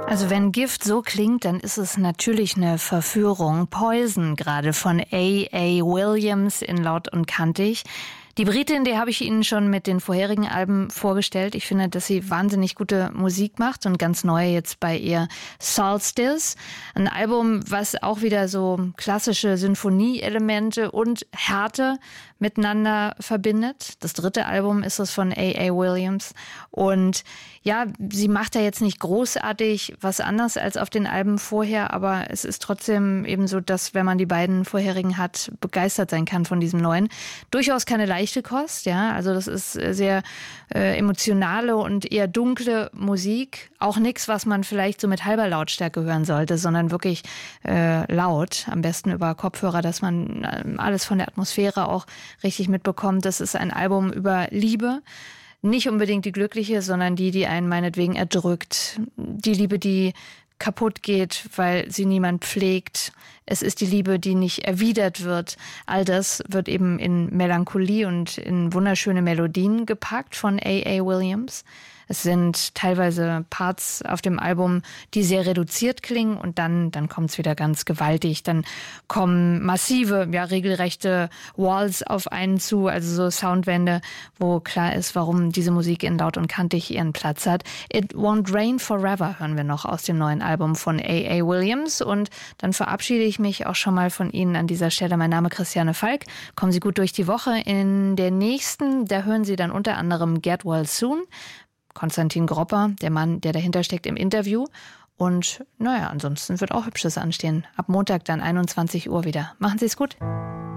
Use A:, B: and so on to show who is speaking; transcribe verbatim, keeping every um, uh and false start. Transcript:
A: Also wenn Gift so klingt, dann ist es natürlich eine Verführung. Poison, gerade von A A. Williams in Laut und Kantig. Die Britin, die habe ich Ihnen schon mit den vorherigen Alben vorgestellt. Ich finde, dass sie wahnsinnig gute Musik macht und ganz neu jetzt bei ihr Solstice. Ein Album, was auch wieder so klassische Sinfonieelemente und Härte miteinander verbindet. Das dritte Album ist das von A A. Williams. Und ja, sie macht da jetzt nicht großartig was anderes als auf den Alben vorher, aber es ist trotzdem eben so, dass, wenn man die beiden vorherigen hat, begeistert sein kann von diesem neuen. Durchaus keine leichte Kost, ja. Also das ist sehr äh, emotionale und eher dunkle Musik. Auch nichts, was man vielleicht so mit halber Lautstärke hören sollte, sondern wirklich äh, laut. Am besten über Kopfhörer, dass man äh, alles von der Atmosphäre auch richtig mitbekommt. Das ist ein Album über Liebe. Nicht unbedingt die glückliche, sondern die, die einen meinetwegen erdrückt. Die Liebe, die kaputt geht, weil sie niemand pflegt. Es ist die Liebe, die nicht erwidert wird. All das wird eben in Melancholie und in wunderschöne Melodien gepackt von A A. Williams. Es sind teilweise Parts auf dem Album, die sehr reduziert klingen und dann, dann kommt es wieder ganz gewaltig. Dann kommen massive, ja regelrechte Walls auf einen zu, also so Soundwände, wo klar ist, warum diese Musik in Laut und Kantig ihren Platz hat. It Won't Rain Forever hören wir noch aus dem neuen Album von A A. Williams und dann verabschiede ich mich auch schon mal von Ihnen an dieser Stelle. Mein Name ist Christiane Falk. Kommen Sie gut durch die Woche. In der nächsten, da hören Sie dann unter anderem Get Well Soon. Konstantin Gropper, der Mann, der dahinter steckt, im Interview. Und naja, ansonsten wird auch Hübsches anstehen. Ab Montag dann einundzwanzig Uhr wieder. Machen Sie es gut.